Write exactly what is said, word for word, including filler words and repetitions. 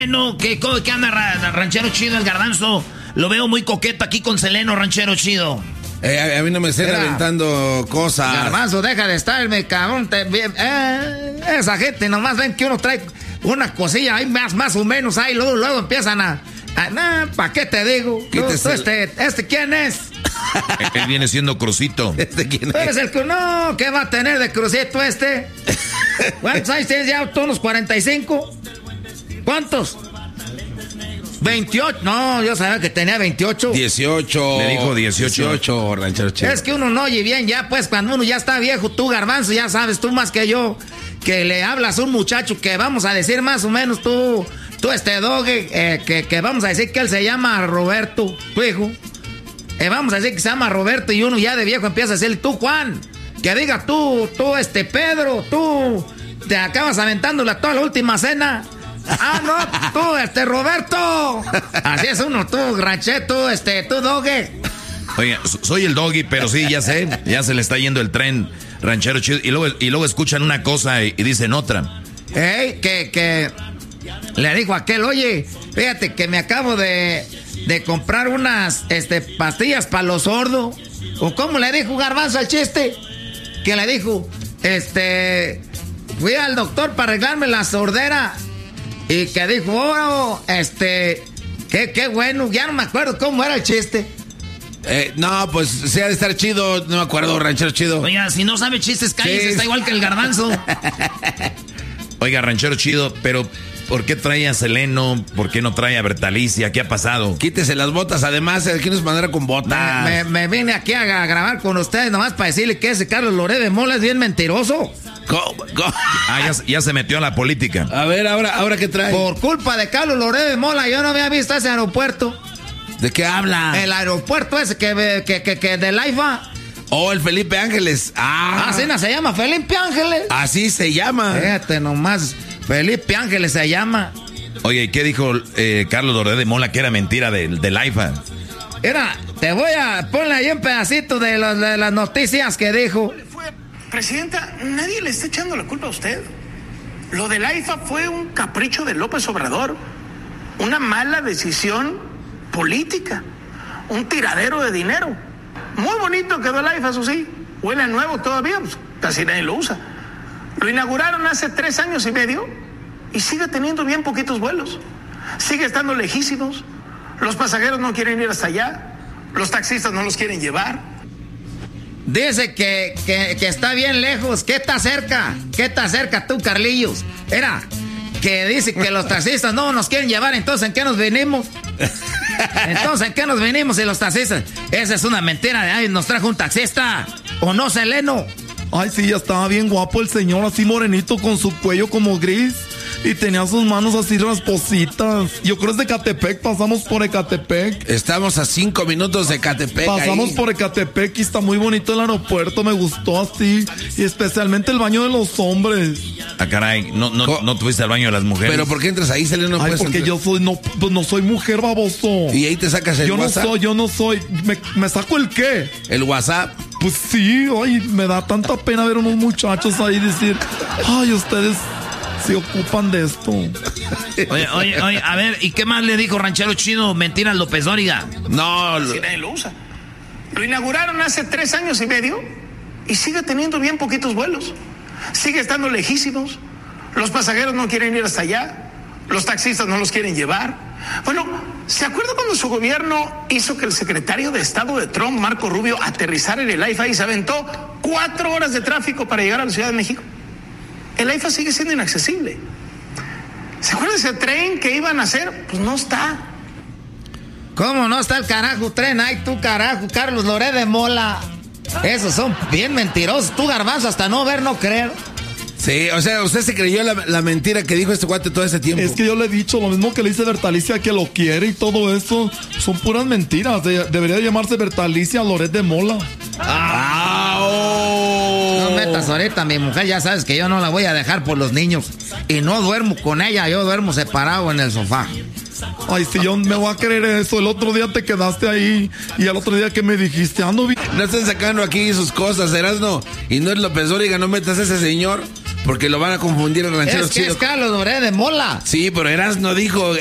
No, ¿qué, qué anda ra, ranchero chido el garbanzo? Lo veo muy coqueto aquí con Seleno, ranchero chido. Eh, a, a mí no me estén aventando cosas. Garbanzo, deja de estarme, cabrón. Te, eh, esa gente nomás ven que uno trae una cosilla ahí más, más o menos ahí, luego, luego empiezan a... a nah, ¿para qué te digo? Tú, tú, este, ¿Este quién es? Él viene siendo Crucito. ¿Este quién ¿Tú es? eres el que no? ¿Qué va a tener de Crucito este? ¿Cuántos años tienes ya? ¿Tú unos cuarenta y cinco? ¿Cuántos? veintiocho. No, yo sabía que tenía veintiocho. dieciocho. Le dijo dieciocho. dieciocho, ranchero chido. Es que uno no oye bien ya, pues, cuando uno ya está viejo, tú, garbanzo, ya sabes, tú más que yo, que le hablas a un muchacho que vamos a decir más o menos tú, tú este doge, eh, que, que vamos a decir que él se llama Roberto, tu hijo. Eh, vamos a decir que se llama Roberto y uno ya de viejo empieza a decirle, tú, Juan, que diga tú, tú, este Pedro, tú, te acabas aventándola toda la última cena. Ah, no, tú, este, Roberto. Así es uno, tú, rancheto, este, tú, doge. Oye, soy el doggy, pero sí, ya sé, ya se le está yendo el tren, ranchero chido. Y luego, y luego escuchan una cosa y, y dicen otra. Ey, que, que le dijo aquel, oye, fíjate que me acabo de, de comprar unas, este, pastillas para los sordos. ¿O cómo le dijo Garbanzo al chiste? Que le dijo, este, fui al doctor para arreglarme la sordera. Y que dijo, oh, este, qué, qué bueno, ya no me acuerdo cómo era el chiste. Eh, no, pues sea de estar chido, no me acuerdo, ranchero chido. Oiga, si no sabe chistes, cállese, Sí. está igual que el garbanzo. Oiga, ranchero chido, pero ¿por qué trae a Seleno? ¿Por qué no trae a Bertalicia? ¿Qué ha pasado? Quítese las botas, además, aquí nos mandaron con botas. Me, me vine aquí a, a grabar con ustedes nomás para decirle que ese Carlos Loret de Mola es bien mentiroso. ¿Cómo? ¿Cómo? Ah, ya, ya se metió a la política. A ver, ahora, ahora qué trae. Por culpa de Carlos Loret de Mola, yo no había visto ese aeropuerto. ¿De qué habla? El aeropuerto ese que, que, que, que de Laifa. Oh, el Felipe Ángeles. Ah, Así no se llama, Felipe Ángeles. así se llama. Fíjate nomás, Felipe Ángeles se llama. Oye, ¿y qué dijo eh, Carlos Loret de Mola que era mentira del de AIFA? Mira, te voy a poner ahí un pedacito de, los, de las noticias que dijo. Presidenta, nadie le está echando la culpa a usted. Lo del AIFA fue un capricho de López Obrador, una mala decisión política, un tiradero de dinero. Muy bonito quedó el AIFA, eso sí, huele a nuevo todavía, pues casi nadie lo usa. Lo inauguraron hace tres años y medio y sigue teniendo bien poquitos vuelos. Sigue estando lejísimos, los pasajeros no quieren ir hasta allá, los taxistas no los quieren llevar. Dice que, que, que está bien lejos, que está cerca, que está cerca tú, Carlillos. Era que dice que los taxistas no nos quieren llevar, entonces ¿en qué nos venimos? Entonces ¿en qué nos venimos si los taxistas? Esa es una mentira de, ay, nos trajo un taxista, ¿o no, Seleno? Ay, sí, ya estaba bien guapo el señor, así morenito con su cuello como gris. Y tenía sus manos así raspositas. Yo creo que es de Ecatepec, pasamos por Ecatepec. Estamos a cinco minutos de Ecatepec. Pasamos ahí. por Ecatepec y está muy bonito el aeropuerto, me gustó así. Y especialmente el baño de los hombres. Ah, caray, no, no, no tuviste al baño de las mujeres. Pero ¿por qué entras ahí, Seleno? No Ay, puedes porque entrar. yo soy, no, pues no soy mujer, baboso. Y ahí te sacas el yo WhatsApp. no soy, yo no soy. ¿Me, me saco el qué? El WhatsApp. Pues sí, ay, me da tanta pena ver unos muchachos ahí decir, ay, ustedes se ocupan de esto. Oye, oye, oye, a ver, ¿y qué más le dijo ranchero chido? Mentiras López Dóriga. No, Si nadie lo usa. Lo inauguraron hace tres años y medio y sigue teniendo bien poquitos vuelos. Sigue estando lejísimos. Los pasajeros no quieren ir hasta allá. Los taxistas no los quieren llevar. Bueno, ¿se acuerda cuando su gobierno hizo que el secretario de Estado de Trump, Marco Rubio, aterrizara en el AIFA y se aventó cuatro horas de tráfico para llegar a la Ciudad de México? El AIFA sigue siendo inaccesible. ¿Se acuerda de ese tren que iban a hacer? Pues no está. ¿Cómo no está el carajo tren? Ay, tú carajo, Carlos Loret de Mola. Esos son bien mentirosos. Tú, Garbanzo, hasta no ver, no creer. sí, o sea, usted se creyó la, la mentira que dijo este cuate todo ese tiempo. Es que yo le he dicho lo mismo que le dice Bertalicia, que lo quiere y todo eso. Son puras mentiras. De- debería llamarse Bertalicia Loret de Mola. Ah, oh. No metas ahorita a mi mujer, ya sabes que yo no la voy a dejar por los niños. Y no duermo con ella, yo duermo separado en el sofá. Ay, si yo me voy a creer eso. El otro día te quedaste ahí y el otro día que me dijiste, ando bien. No están sacando aquí sus cosas, Erasno. Y no es López Dóriga, no metas a ese señor. porque lo van a confundir el ranchero es que chido. es Carlos Doré de Mola. Sí, pero Erasmo dijo